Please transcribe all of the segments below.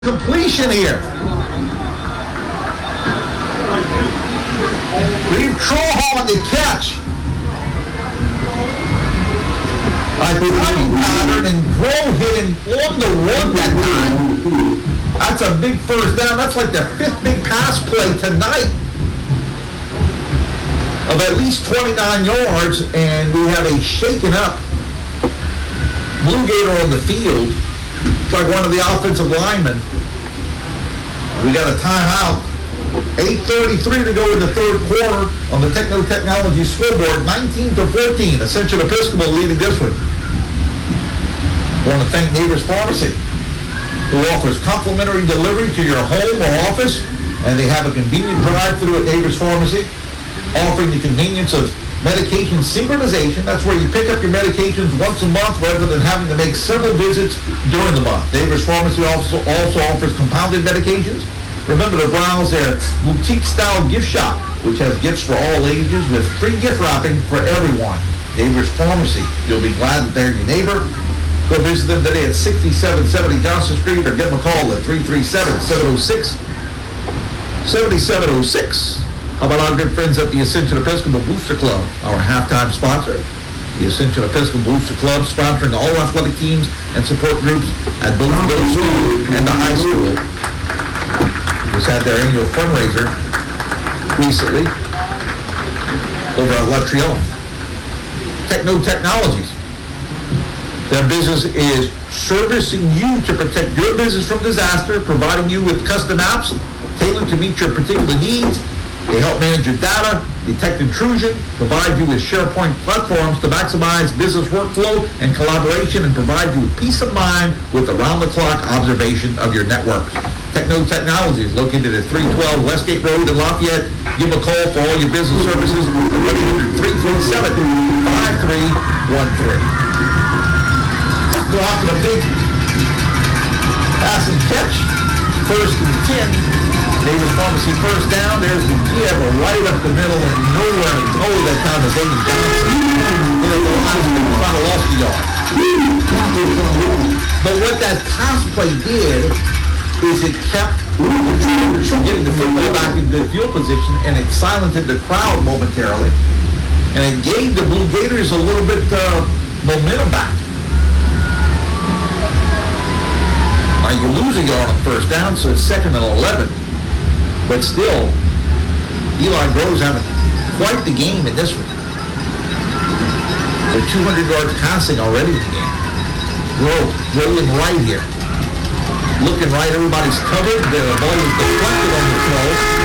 completion here. Leave Trollhall on the catch. A timing pattern and Groh hit him on the run that time. That's a big first down. That's like the fifth big pass play tonight of at least 29 yards, and we have a shaken up Blue Gator on the field. It's like one of the offensive linemen. We got a timeout. 8:33 to go in the third quarter on the Techno Technology scoreboard. 19-14. Ascension Episcopal leading this one. I want to thank Neighbors Pharmacy, who offers complimentary delivery to your home or office, and they have a convenient drive-through at Neighbors Pharmacy, offering the convenience of medication synchronization. That's where you pick up your medications once a month rather than having to make several visits during the month. Neighbors Pharmacy also offers compounded medications. Remember to browse their boutique-style gift shop, which has gifts for all ages with free gift wrapping for everyone. Neighbors Pharmacy. You'll be glad that they're your neighbor. Go visit them today at 6770 Johnson Street or give them a call at 337-706-7706. How about our good friends at the Ascension Episcopal Booster Club, our halftime sponsor? The Ascension Episcopal Booster Club, sponsoring all athletic teams and support groups at both the middle school and the high school. Just had their annual fundraiser recently over at La Triomphe. Techno Technologies. Their business is servicing you to protect your business from disaster, providing you with custom apps tailored to meet your particular needs. They help manage your data, detect intrusion, provide you with SharePoint platforms to maximize business workflow and collaboration, and provide you with peace of mind with around-the-clock observation of your network. Techno Technology is located at 312 Westgate Road in Lafayette. Give them a call for all your business services at 337-5313. Go out to the big pass and catch. First and 10. Neighbors Pharmacy first down. There's the Kiev right up the middle and nowhere to go that time is David Johnson. Kind of lost the yard. But what that pass play did is it kept getting the football back in good field position, and it silenced the crowd momentarily. And it gave the Blue Gators a little bit momentum back. Now you lose a yard on first down, so it's 2nd and 11. But still, Eli Groh's having quite the game in this one. They're 200 yards passing already in the game. Groh rolling right here. Looking right, everybody's covered. The ball is deflected on the throw.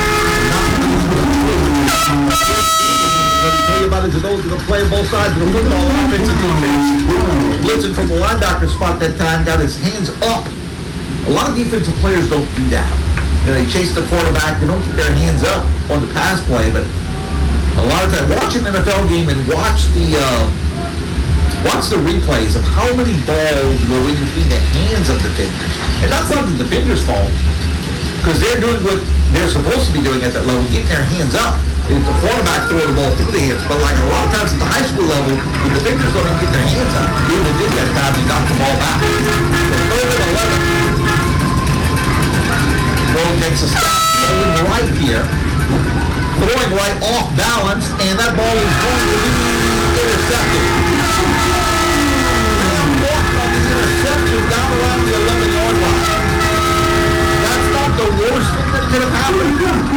What I tell you about is those are going to play both sides of the football, offense and defense. Blitzing from the linebacker spot that time, got his hands up. A lot of defensive players don't do that. You know, they chase the quarterback, they don't keep their hands up on the pass play, but a lot of time, watch an NFL game and watch the replays of how many balls go in between the hands of the defenders. And that's not the defender's fault, because they're doing what they're supposed to be doing at that level, getting their hands up. If the quarterback throw the ball through the hands, but like a lot of times at the high school level, the defenders don't even get their hands up. Even did that time, he knocked the ball back. So 3rd and 11. Groh takes a step, going right here, throwing right off balance, and that ball is going to be intercepted. Interception down around the 11-yard line. That's not the worst thing that could have happened.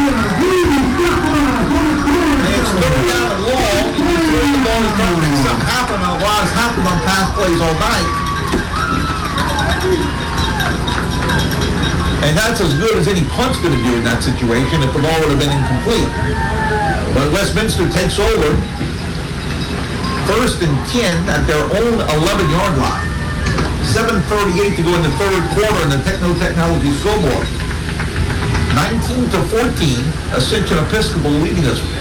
And it's third down and long. You can throw the ball in front and something happened. A lot has happened on pass plays all night. And that's as good as any punt's going to do in that situation if the ball would have been incomplete. But Westminster takes over. 1st and 10 at their own 11-yard line. 7:38 to go in the third quarter in the Techno Technology scoreboard. 19-14, Ascension Episcopal leading us.